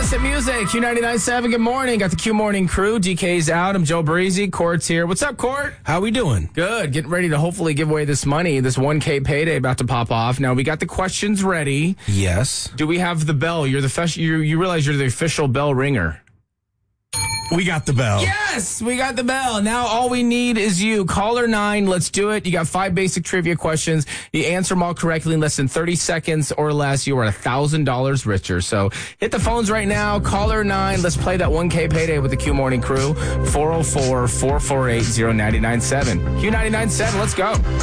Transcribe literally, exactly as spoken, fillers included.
Boston Music, Q ninety-nine point seven. Good morning. Got the Q Morning crew. D K's out. I'm Joe Breezy. Court's here. What's up, Court? How we doing? Good. Getting ready to hopefully give away this money, this one K payday about to pop off. Now, we got the questions ready. Yes. Do we have the bell? You're the fes- you, you realize you're the official bell ringer. We got the bell. Yes, we got the bell. Now all we need is you. Caller nine, let's do it. You got five basic trivia questions. You answer them all correctly in less than thirty seconds or less. You are one thousand dollars richer. So hit the phones right now. Caller nine, let's play that one K payday with the Q Morning crew. four oh four, four four eight, oh nine nine seven. Q ninety-nine point seven, let's go.